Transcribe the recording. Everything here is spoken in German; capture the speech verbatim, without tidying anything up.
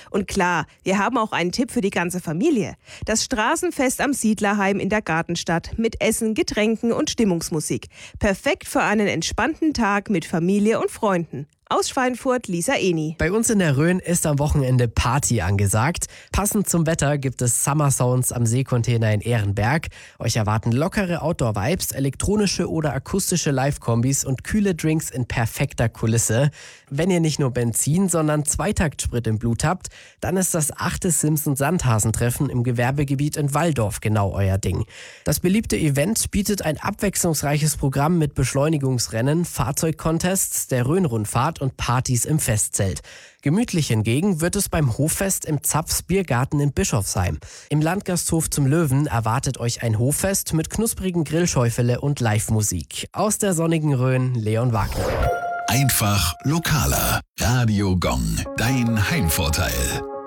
Und klar, wir haben auch einen Tipp für die ganze Familie. Das Straßenfest am Siedlerheim in der Gartenstadt mit Essen, Getränken und Stimmungsmusik. Perfekt für einen entspannten Tag mit Familie und Freunden. Aus Schweinfurt, Lisa Eni. Bei uns in der Rhön ist am Wochenende Party angesagt. Passend zum Wetter gibt es Summer Sounds am Seekontainer in Ehrenberg. Euch erwarten lockere Outdoor-Vibes, elektronische oder akustische Live-Kombis und kühle Drinks in perfekter Kulisse. Wenn ihr nicht nur Benzin, sondern Zweitaktsprit im Blut habt, dann ist das achte Simpson-Sandhasentreffen im Gewerbegebiet in Walldorf genau euer Ding. Das beliebte Event bietet ein abwechslungsreiches Programm mit Beschleunigungsrennen, Fahrzeugcontests, der Rhön-Rundfahrt und Partys im Festzelt. Gemütlich hingegen wird es beim Hoffest im Zapfs Biergarten in Bischofsheim. Im Landgasthof zum Löwen erwartet euch ein Hoffest mit knusprigen Grillschäufele und Live-Musik. Aus der sonnigen Rhön, Leon Wagner. Einfach lokaler. Radio Gong, dein Heimvorteil.